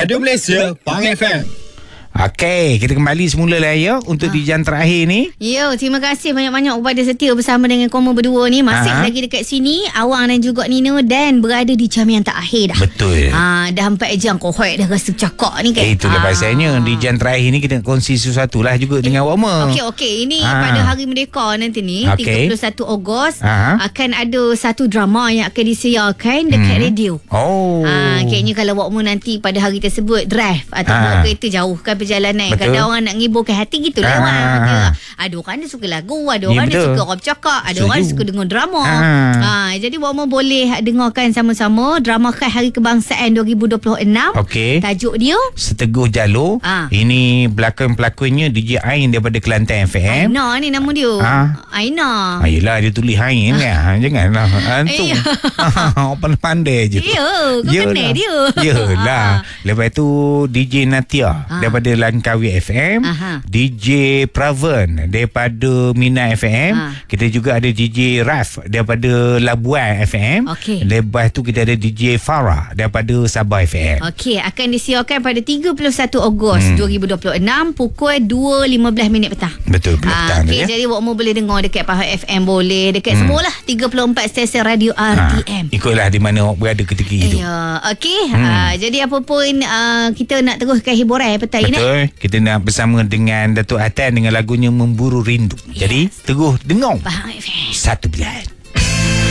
Radio Malaysia, Pang FM. Okey, kita kembali semula lah ya untuk di jam terakhir ni. Ya, terima kasih banyak-banyak kepada setia bersama dengan Koma berdua ni. Masih lagi dekat sini, Awang dan juga Nina, dan berada di jam yang terakhir dah. Betul. Dah 4 jam kohoi dah rasa cakap ni kan. Itulah pasalnya di jam terakhir ni kita kongsi sesuatu lah juga dengan awak. Okey. Ini pada Hari Merdeka nanti ni, 31 Ogos, akan ada satu drama yang akan disiarkan dekat radio. Kayaknya kalau awak nanti pada hari tersebut drive atau kereta jauh kan perjalanan. Betul. Kadang orang nak ngiburkan hati gitulah orang. Ada orang dia suka lagu, ada orang dia suka orang bercakap, ada orang dia suka dengar drama. Jadi awak boleh dengarkan sama-sama drama khas Hari Kebangsaan 2026. Tajuk dia Seteguh Jalur. Ini pelakon-pelakonnya DJ Ain daripada Kelantan FM. Aina ni nama dia. Aina. Yelah, dia tulis Ain kan. Janganlah antum. Pandai je. Ya, kau kenal dia. Yelah. Lepas tu DJ Natia daripada Langkawi FM. DJ Praven daripada Mina FM. Kita juga ada DJ Raf daripada Labuan FM. Lepas tu kita ada DJ Farah daripada Sabah FM. Akan disiarkan pada 31 Ogos 2026 pukul 2.15 petang. Betul, petang. Jadi awak boleh dengar dekat Pahang FM, boleh dekat semualah 34 stesen radio RTM. Ikutlah di mana awak berada ketika itu. Jadi apa pun kita nak teruskan hiburan petang ini. Betul. Kita nak bersama dengan Datuk Atan dengan lagunya Memburu Rindu. Jadi terus dengar Pahang FM. Satu Bulan.